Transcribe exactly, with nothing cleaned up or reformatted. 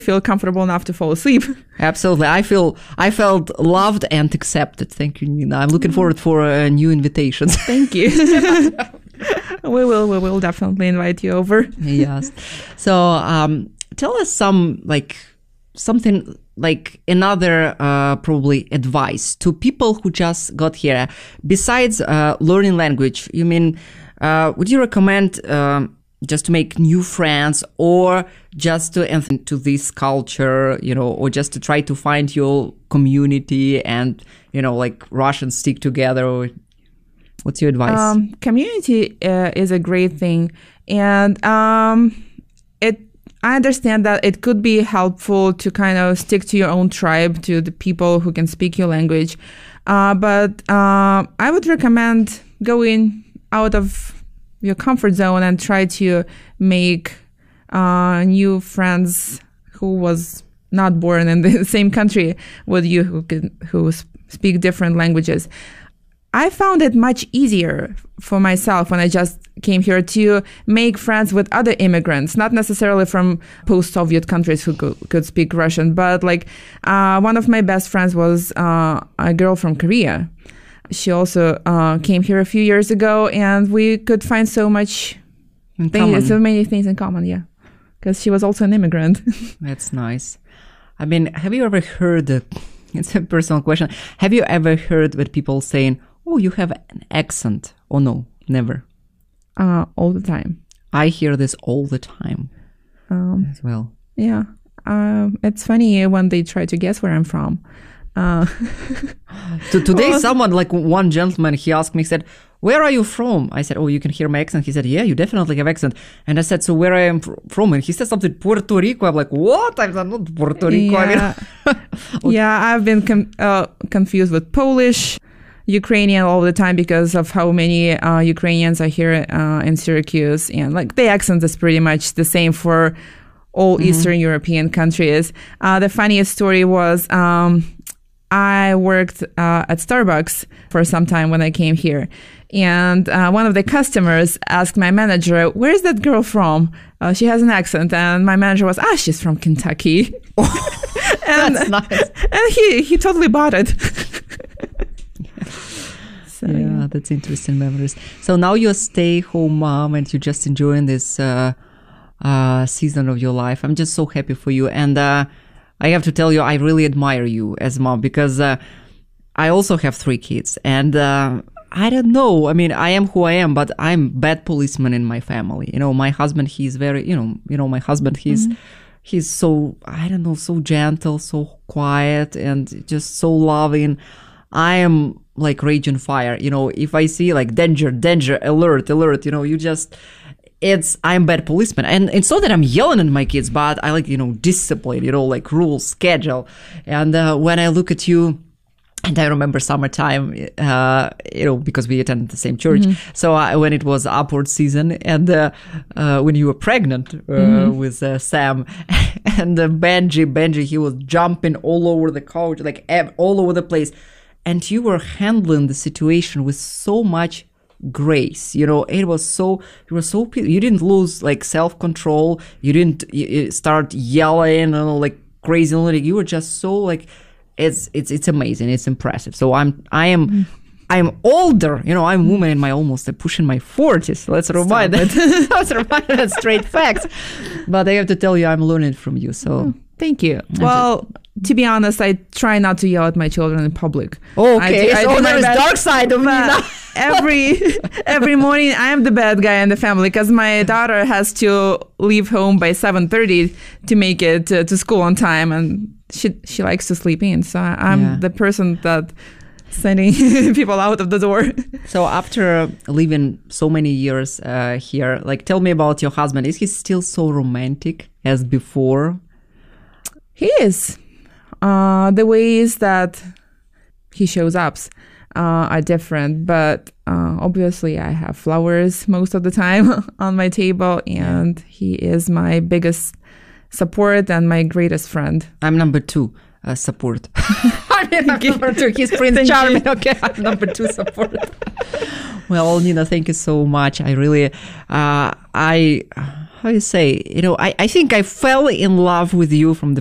feel comfortable enough to fall asleep. Absolutely. I feel I felt loved and accepted. Thank you, Nina. I'm looking forward for uh, new invitations. Thank you. we will we will definitely invite you over. Yes. So um, tell us some like something like another uh, probably advice to people who just got here. Besides uh, learning language, you mean uh, would you recommend um, just to make new friends, or just to enter into this culture, you know, or just to try to find your community and, you know, like Russians stick together? What's your advice? Um, community uh, is a great thing. And um, it, I understand that it could be helpful to kind of stick to your own tribe, to the people who can speak your language. Uh, but uh, I would recommend going out of your comfort zone and try to make uh, new friends who was not born in the same country with you, who can, who speak different languages. I found it much easier for myself when I just came here to make friends with other immigrants, not necessarily from post-Soviet countries who could, could speak Russian, but like uh, one of my best friends was uh, a girl from Korea. She also uh, came here a few years ago, and we could find so much, things, so many things in common. Yeah, because she was also an immigrant. That's nice. I mean, have you ever heard? Uh, it's a personal question. Have you ever heard with people saying, "Oh, you have an accent"? Oh no, never. Uh, all the time. I hear this all the time um, as well. Yeah, uh, it's funny when they try to guess where I'm from. Uh, so today, well, someone, like one gentleman, he asked me, he said, "Where are you from?" I said, "Oh, you can hear my accent." He said, "Yeah, you definitely have accent." And I said, "So where I am fr- from?" And he said something, "Puerto Rico." I'm like, "What? I'm not Puerto Rico." Yeah, I mean, yeah I've been com- uh, confused with Polish, Ukrainian all the time because of how many uh, Ukrainians are here uh, in Syracuse. And like the accent is pretty much the same for all mm-hmm. Eastern European countries. Uh, the funniest story was... Um, I worked uh, at Starbucks for some time when I came here. And uh, one of the customers asked my manager, "Where is that girl from? Uh, she has an accent." And my manager was, "Ah, she's from Kentucky." and, That's nice. And he, he totally bought it. so, yeah, yeah, that's interesting memories. So now you're a stay-home mom and you're just enjoying this uh, uh, season of your life. I'm just so happy for you. And uh, I have to tell you, I really admire you as a mom, because uh, I also have three kids, and uh, I don't know. I mean, I am who I am, but I'm bad policeman in my family. You know, my husband, he's very, you know, you know, my husband, he's, mm-hmm. he's so, I don't know, so gentle, so quiet, and just so loving. I am like raging fire. You know, if I see like danger, danger, alert, alert, you know, you just... It's, I'm bad policeman. And it's not that I'm yelling at my kids, but I like, you know, discipline, you know, like rules, schedule. And uh, when I look at you, and I remember summertime, uh, you know, because we attended the same church. Mm-hmm. So uh, when it was upward season, and uh, uh, when you were pregnant uh, mm-hmm. with uh, Sam, and uh, Benji, Benji, he was jumping all over the couch, like ev- all over the place. And you were handling the situation with so much grace, you know. It was so, you were so, you didn't lose like self-control, you didn't you start yelling, you know, like crazy, like you were just so like, it's it's it's amazing, it's impressive. So I'm I am mm. I'm older, you know, I'm a woman in my almost uh, pushing my forties. Let's remind that. Let's remind that straight facts. But I have to tell you, I'm learning from you. So oh, thank you. Well, to be honest, I try not to yell at my children in public. Okay, I, so I there's dark side of me now. every every morning I am the bad guy in the family, because my daughter has to leave home by seven thirty to make it to, to school on time, and she she likes to sleep in. So I'm yeah. the person that sending people out of the door. So after living so many years uh, here, like tell me about your husband. Is he still so romantic as before? He is. Uh, the ways that he shows up uh, are different, but uh, obviously I have flowers most of the time on my table, and yeah. he is my biggest support and my greatest friend. I'm number two uh, support. I mean, I'm number two. He's Prince Charming. Okay, I'm number two support. Well, Nina, thank you so much. I really, uh, I, how you say, you know, I, I think I fell in love with you from the